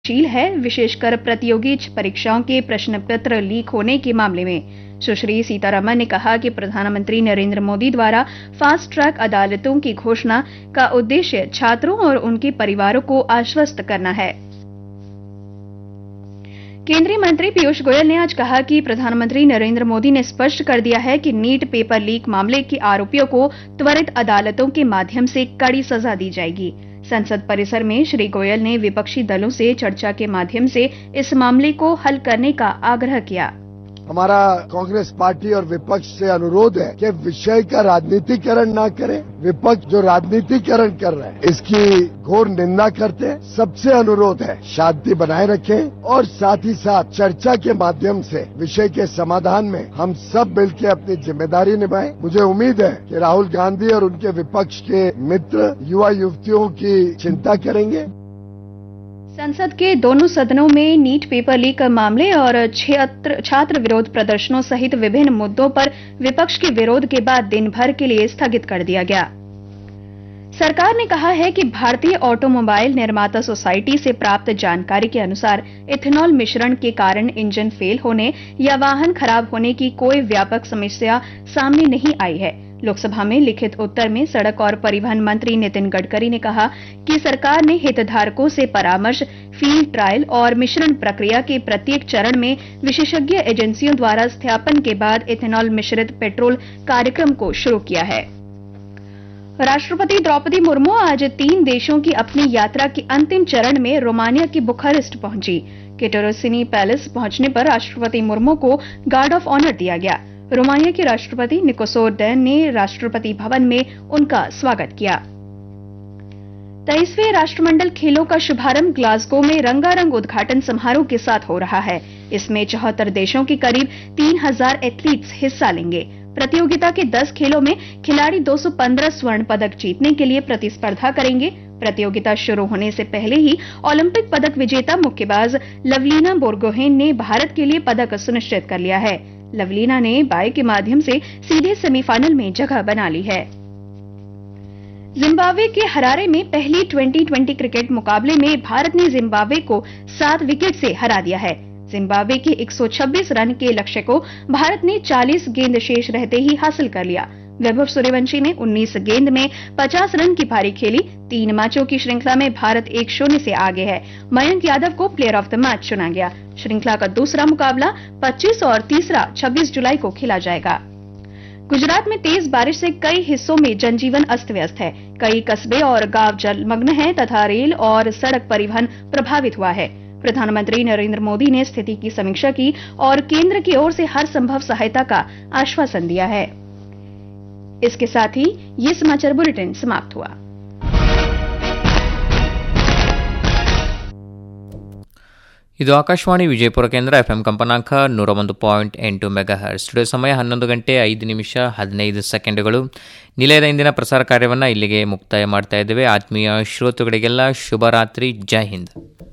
शील है, विशेषकर प्रतियोगी परीक्षाओं के प्रश्न पत्र लीक होने के मामले में। सुश्री सीतारमण ने कहा कि प्रधानमंत्री नरेंद्र मोदी द्वारा फास्ट ट्रैक अदालतों की घोषणा का उद्देश्य छात्रों और उनके परिवारों को आश्वस्त करना है। केंद्रीय मंत्री पीयूष गोयल ने आज कहा कि प्रधानमंत्री नरेंद्र मोदी ने स्पष्ट कर दिया है कि नीट पेपर लीक मामले के आरोपियों को त्वरित अदालतों के माध्यम से कड़ी सजा दी जाएगी। संसद परिसर में श्री गोयल ने विपक्षी दलों से चर्चा के माध्यम से इस मामले को हल करने का आग्रह किया। हमारा कांग्रेस पार्टी और विपक्ष से अनुरोध है कि विषय का राजनीतिकरण ना करें। विपक्ष जो राजनीतिकरण कर रहे हैं इसकी घोर निंदा करते हैं। सबसे अनुरोध है शांति बनाए रखें और साथ ही साथ चर्चा के माध्यम से विषय के समाधान में हम सब मिलकर अपनी जिम्मेदारी निभाएं। मुझे उम्मीद है कि राहुल गांधी और उनके विपक्ष के मित्र युवा युवतियों की चिंता करेंगे। संसद के दोनों सदनों में नीट पेपर लीक मामले और छात्र विरोध प्रदर्शनों सहित विभिन्न मुद्दों पर विपक्ष के विरोध के बाद दिन भर के लिए स्थगित कर दिया गया। सरकार ने कहा है कि भारतीय ऑटोमोबाइल निर्माता सोसाइटी से प्राप्त जानकारी के अनुसार इथेनॉल मिश्रण के कारण इंजन फेल होने या वाहन खराब होने की कोई व्यापक समस्या सामने नहीं आई है। लोकसभा में लिखित उत्तर में सड़क और परिवहन मंत्री नितिन गडकरी ने कहा कि सरकार ने हितधारकों से परामर्श, फील्ड ट्रायल और मिश्रण प्रक्रिया के प्रत्येक चरण में विशेषज्ञ एजेंसियों द्वारा सत्यापन के बाद इथेनॉल मिश्रित पेट्रोल कार्यक्रम को शुरू किया है। राष्ट्रपति द्रौपदी मुर्मू आज 3 देशों की अपनी यात्रा के अंतिम चरण में रोमानिया की बुखारेस्ट पहुंची। केटरोसिनी पैलेस पहुंचने पर राष्ट्रपति मुर्मू को गार्ड ऑफ ऑनर दिया गया। रोमानिया के राष्ट्रपति निकोसोर डैन ने राष्ट्रपति भवन में उनका स्वागत किया। 23वें राष्ट्रमंडल खेलों का शुभारंभ ग्लासगो में रंगारंग उद्घाटन समारोह के साथ हो रहा है। इसमें 74 देशों के करीब 3000 एथलीट्स हिस्सा लेंगे। प्रतियोगिता के 10 खेलों में खिलाड़ी 215 स्वर्ण पदक जीतने के लिए प्रतिस्पर्धा करेंगे। प्रतियोगिता शुरू होने से पहले ही ओलंपिक पदक विजेता मुक्केबाज लवलीना बोरगोहेन ने भारत के लिए पदक सुनिश्चित कर लिया है। लवलीना ने बाय के माध्यम से सीधे सेमीफाइनल में जगह बना ली है। जिम्बाब्वे के हरारे में पहली 2020 क्रिकेट मुकाबले में भारत ने जिम्बाब्वे को 7 विकेट से हरा दिया है। जिम्बाब्वे के 126 रन के लक्ष्य को भारत ने 40 गेंद शेष रहते ही हासिल कर लिया। वैभव सूर्यवंशी ने 19 गेंद में 50 रन की पारी खेली। 3 मैचों की श्रृंखला में भारत 1-0 से आगे है। मयंक यादव को प्लेयर ऑफ द मैच चुना गया। श्रृंखला का दूसरा मुकाबला 25 और तीसरा 26 जुलाई को खेला जाएगा। गुजरात में तेज बारिश से कई हिस्सों में जनजीवन अस्त व्यस्त है। कई कस्बे और गांव जलमग्न हैं तथा रेल और सड़क परिवहन प्रभावित हुआ है। प्रधानमंत्री नरेंद्र मोदी ने स्थिति की समीक्षा की और केंद्र की ओर से हर संभव सहायता का आश्वासन दिया है। इसके साथ ही ये समाचार बुलेटिन समाप्त हुआ। ಇದು ಆಕಾಶವಾಣಿ ವಿಜಯಪುರ ಕೇಂದ್ರ ಎಫ್ಎಂ ಕಂಪನಾಂಕ 101.8 ಮೆಗಾಹರ್ಟ್ಜ್. ಸ್ಟುಡಿಯೋ ಸಮಯ 11 ಗಂಟೆ 5 ನಿಮಿಷ 15 ಸೆಕೆಂಡುಗಳು. ನಿಲಯದ ಇಂದಿನ ಪ್ರಸಾರ ಕಾರ್ಯವನ್ನು ಇಲ್ಲಿಗೆ ಮುಕ್ತಾಯ ಮಾಡ್ತಾ ಇದ್ದೇವೆ. ಆತ್ಮೀಯ ಶ್ರೋತೃಗಳಿಗೆಲ್ಲ ಶುಭರಾತ್ರಿ. ಜೈ ಹಿಂದ್.